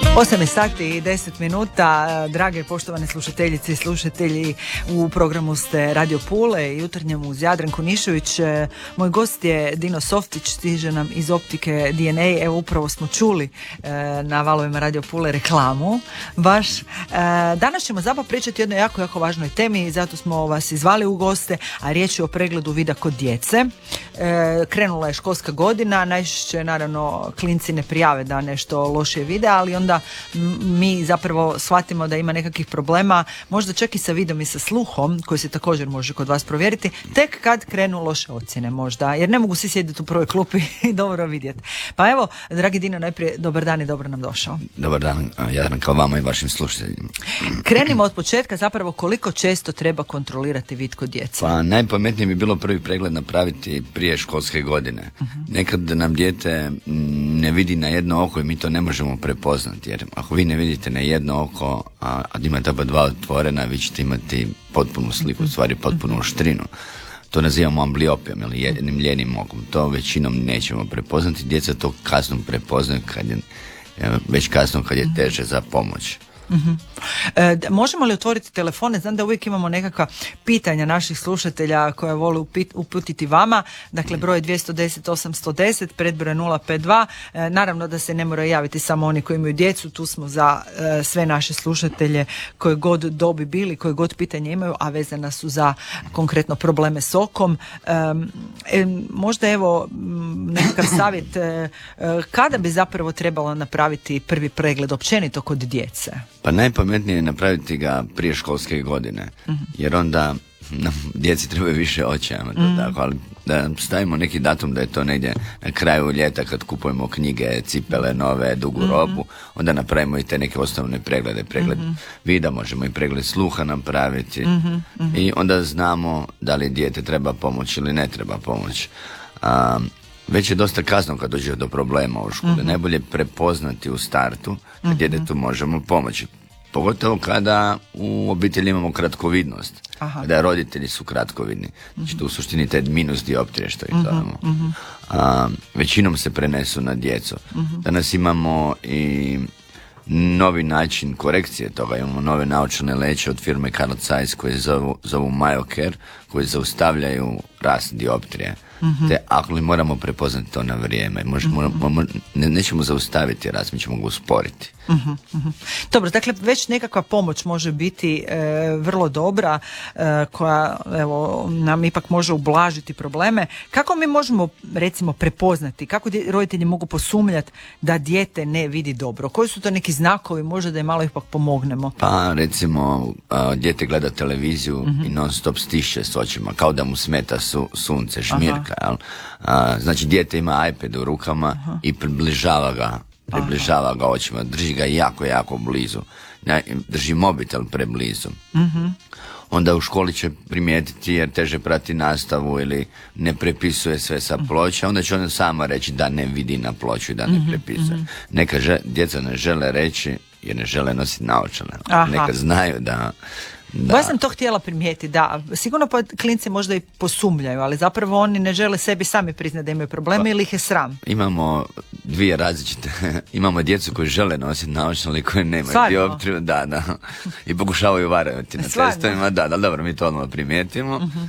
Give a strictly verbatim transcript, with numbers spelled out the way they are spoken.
osam sati i deset minuta, drage poštovane slušateljice i slušatelji, u programu ste Radio Pule i jutarnjem uz Jadranku Nišović. Moj gost je Dino Softić, stiže nam iz optike D N A. Evo, upravo smo čuli na valovima Radio Pule reklamu baš. Danas ćemo zapravo pričati o jednoj jako, jako važnoj temi i zato smo vas izvali u goste, a riječ je o pregledu vida kod djece. Krenula je školska godina, najčešće naravno klinci ne prijave da nešto lošije vide, ali onda mi zapravo shvatimo da ima nekakvih problema, možda čak i sa vidom i sa sluhom, koji se također može kod vas provjeriti, tek kad krenu loše ocjene možda, jer ne mogu svi sjediti u prvoj klupi i dobro vidjeti. Pa evo, dragi Dino, najprije dobar dan i dobro nam došao. Dobar dan, Jadranka, vama i vašim slušateljima. Krenimo od početka, zapravo koliko često treba kontrolirati vid kod djece? Pa najpametnije bi bilo prvi pregled napraviti prije školske godine. Uh-huh. Nekad nam dijete ne vidi na jedno oko i mi to ne možemo prepoznati, jer ako vi ne vidite na jedno oko, a, a imate oba dva otvorena, vi ćete imati potpunu sliku, u stvari potpunu oštrinu. To nazivamo ambliopijom ili jednim ljenim okom. To većinom nećemo prepoznati. Djeca to kasno prepoznaju kad je, već kasno kad je teže za pomoć. Uh-huh. E, možemo li otvoriti telefone? Znam da uvijek imamo nekakva pitanja naših slušatelja koja vole upit, uputiti vama. Dakle, broj dvjesto deset osamsto deset, predbroj nula pet dva. E, naravno da se ne moraju javiti samo oni koji imaju djecu. Tu smo za e, sve naše slušatelje koje god dobi bili, koje god pitanje imaju, a vezana su za konkretno probleme s okom. E, e, možda evo nekakav savjet e, kada bi zapravo trebalo napraviti prvi pregled općenito kod djece? Pa najpametnije je napraviti ga prije školske godine, uh-huh. jer onda nam djeci trebaju više očajama, uh-huh. tako, ali da stavimo neki datum da je to negdje na kraju ljeta kad kupujemo knjige, cipele nove, dugu uh-huh. robu, onda napravimo i te neke osnovne preglede, pregled uh-huh. vida, možemo i pregled sluha napraviti uh-huh. Uh-huh. i onda znamo da li dijete treba pomoć ili ne treba pomoć. Um, Već je dosta kasno kad dođe do problema u školi. Uh-huh. Najbolje prepoznati u startu kad uh-huh. djetetu možemo pomoći. Pogotovo kada u obitelji imamo kratkovidnost. Aha. Kada roditelji su kratkovidni. Znači to u suštini te minus dioptrije što ih uh-huh. zovemo. Uh-huh. A, većinom se prenesu na djecu. Uh-huh. Danas imamo i novi način korekcije toga. Imamo nove naočalne leće od firme Carl Zeiss koje zovu, zovu MyoCare, koje zaustavljaju rast dioptrije. Mm-hmm. Te ako li moramo prepoznati to na vrijeme, možemo, mm-hmm. ne, nećemo zaustaviti rast, mi ćemo ga usporiti. Mm-hmm. Dobro, dakle već nekakva pomoć može biti e, vrlo dobra, e, koja evo, nam ipak može ublažiti probleme. Kako mi možemo recimo prepoznati, kako dje, roditelji mogu posumnjati da dijete ne vidi dobro? Koji su to neki znakovi, možda da im malo ipak pomognemo? Pa recimo a, dijete gleda televiziju mm-hmm. i non stop stišće s očima, kao da mu smeta su, sunce, žmirka. A, znači dijete ima iPad u rukama Aha. i približava ga približava ga očima, drži ga jako, jako blizu, drži mobitel preblizu. Mm-hmm. Onda u školi će primijetiti jer teže prati nastavu ili ne prepisuje sve sa ploča, onda će ona sama reći da ne vidi na ploču i da ne mm-hmm. prepisuje. Mm-hmm. Neka že, djeca ne žele reći jer ne žele nositi naočale. Neka znaju da Da. Ja sam to htjela primijetiti, da. Sigurno pa klinci možda i posumljaju, ali zapravo oni ne žele sebi sami priznati da imaju probleme pa, ili ih je sram. Imamo dvije različite. Imamo djecu koji žele nositi naočale i koji nemaju dioptriju. Da, da. I pokušavaju varati na testovima. Da, da, dobro, mi to odmah primijetimo. Uh-huh.